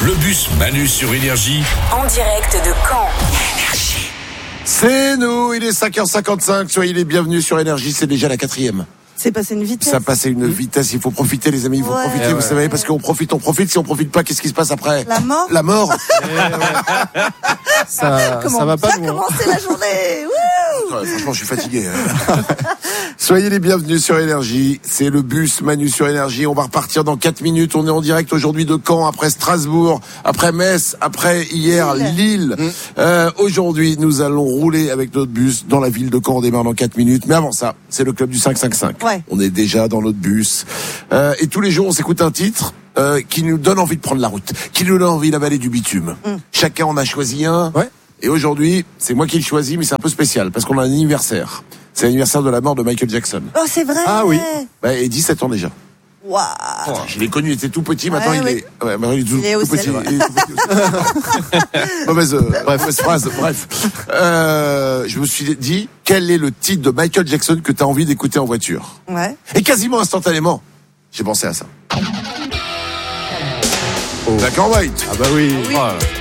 Le bus Manu sur Énergie. En direct de Caen. C'est nous, il est 5h55, soyez les bienvenus sur Énergie, c'est déjà la 4e. C'est passé une vitesse. Ça passe une vitesse, il faut profiter les amis, il faut profiter, vous savez, parce qu'on profite, si on profite pas, qu'est-ce qui se passe après ? La mort. La mort. Ça va pas loin. Commencer la journée. Ouais, franchement, je suis fatigué. Soyez les bienvenus sur Énergie. C'est le bus Manu sur Énergie. On va repartir dans 4 minutes. On est en direct aujourd'hui de Caen, après Strasbourg, après Metz, après hier Lille. Aujourd'hui, nous allons rouler avec notre bus dans la ville de Caen. On démarre dans 4 minutes. Mais avant ça, c'est le club du 555. Ouais. On est déjà dans notre bus. Et tous les jours, on s'écoute un titre qui nous donne envie de prendre la route, qui nous donne envie d'avaler du bitume. Chacun en a choisi un. Ouais. Et aujourd'hui, c'est moi qui le choisis, mais c'est un peu spécial, parce qu'on a un anniversaire. C'est l'anniversaire de la mort de Michael Jackson. Oh, c'est vrai. Ah oui. Et 17 ans déjà. Waouh. Je l'ai connu, il était tout petit, maintenant Ouais, il est... Ouais, maintenant il est Il est tout au petit. ciel. Il est tout petit aussi. Mauvaise phrase, bref. Je me suis dit, quel est le titre de Michael Jackson que tu as envie d'écouter en voiture ? Ouais. Et quasiment instantanément, j'ai pensé à ça. Oh. Black or White. Ah bah oui. Oui.